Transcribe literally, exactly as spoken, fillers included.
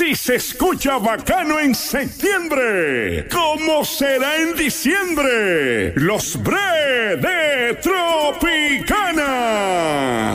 Si se escucha bacano en septiembre, ¿cómo será en diciembre? Los Bre de Tro